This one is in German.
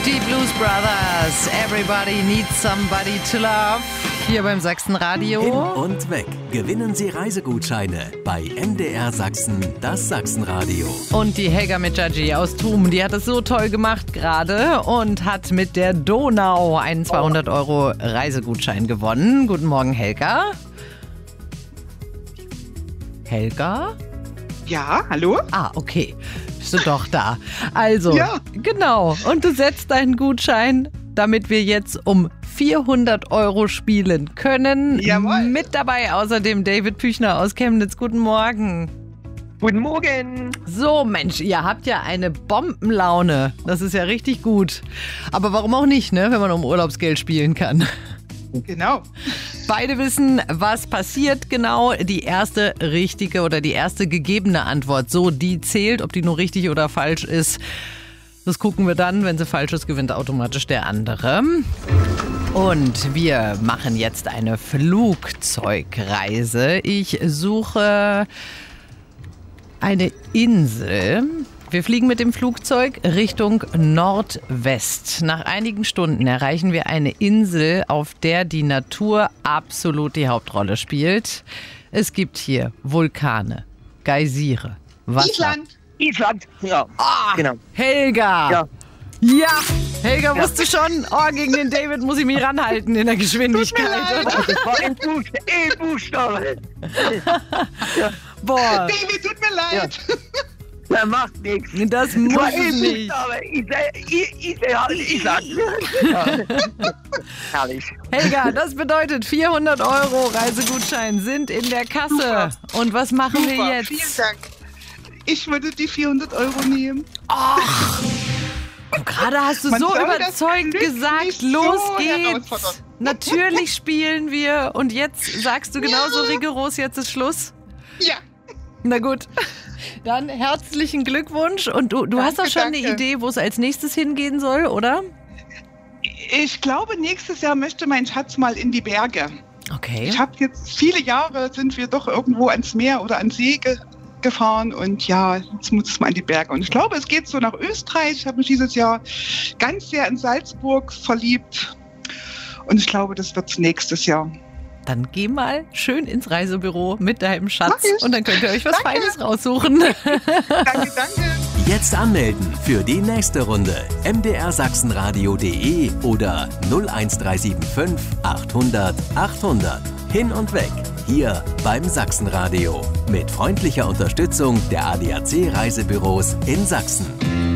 Die Blues Brothers, Everybody Needs Somebody to Love, hier beim Sachsenradio. Hin und weg gewinnen Sie Reisegutscheine bei MDR Sachsen, das Sachsenradio. Und die Helga Medjadji aus Thum, die hat es so toll gemacht gerade und hat mit der Donau einen 200 € Reisegutschein gewonnen. Guten Morgen, Helga. Helga? Ja, hallo? Ah, okay. Bist du doch da. Also, Ja. Genau. Und du setzt deinen Gutschein, damit wir jetzt um 400 € spielen können. Jawohl. Mit dabei außerdem David Püchner aus Chemnitz. Guten Morgen. Guten Morgen. So, Mensch, ihr habt ja eine Bombenlaune. Das ist ja richtig gut. Aber warum auch nicht, ne, wenn man um Urlaubsgeld spielen kann? Genau. Beide wissen, was passiert genau. Die erste richtige oder die erste gegebene Antwort, so die zählt, ob die nur richtig oder falsch ist. Das gucken wir dann. Wenn sie falsch ist, gewinnt automatisch der andere. Und wir machen jetzt eine Flugzeugreise. Ich suche eine Insel. Wir fliegen mit dem Flugzeug Richtung Nordwest. Nach einigen Stunden erreichen wir eine Insel, auf der die Natur absolut die Hauptrolle spielt. Es gibt hier Vulkane, Geysire, Wasser. Island, ja. Genau. Helga! Ja. Ja, Helga wusste schon, gegen den David muss ich mich ranhalten in der Geschwindigkeit, oder? Das war ein Buchstabe. Boah, David, tut mir leid. Der macht nichts. das muss es nicht. Island. Herrlich. Helga, das bedeutet 400 € Reisegutschein sind in der Kasse. Super. Und was machen wir Super, jetzt? vielen Dank. Ich würde die 400 € nehmen. Gerade hast du Man so soll das überzeugt Glück gesagt, nicht los so geht's. herausfordern. Natürlich spielen wir. Und jetzt sagst du genauso rigoros, jetzt ist Schluss? Ja. Na gut, dann herzlichen Glückwunsch. Und du hast doch schon eine Idee, wo es als nächstes hingehen soll, oder? Ich glaube, nächstes Jahr möchte mein Schatz mal in die Berge. Okay. Ich habe jetzt viele Jahre, sind wir doch irgendwo ans Meer oder ans See gefahren und ja, jetzt muss es mal in die Berge. Und ich glaube, es geht so nach Österreich. Ich habe mich dieses Jahr ganz sehr in Salzburg verliebt und ich glaube, das wird nächstes Jahr. Dann geh mal schön ins Reisebüro mit deinem Schatz Mach ich. und dann könnt ihr euch was Feines raussuchen. Danke, danke. Jetzt anmelden für die nächste Runde. mdrsachsenradio.de oder 01375 800 800. Hin und weg. Hier beim Sachsenradio. Mit freundlicher Unterstützung der ADAC Reisebüros in Sachsen.